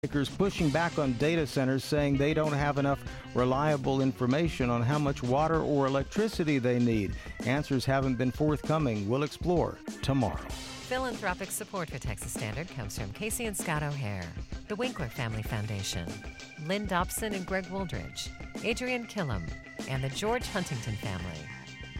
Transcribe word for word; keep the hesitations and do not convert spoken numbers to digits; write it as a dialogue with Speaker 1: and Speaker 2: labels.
Speaker 1: Makers pushing back on data centers, saying they don't have enough reliable information on how much water or electricity they need. Answers haven't been forthcoming. We'll explore tomorrow.
Speaker 2: Philanthropic support for Texas Standard comes from Casey and Scott O'Hare, the Winkler Family Foundation, Lynn Dobson and Greg Wooldridge, Adrian Killam, and the George Huntington family.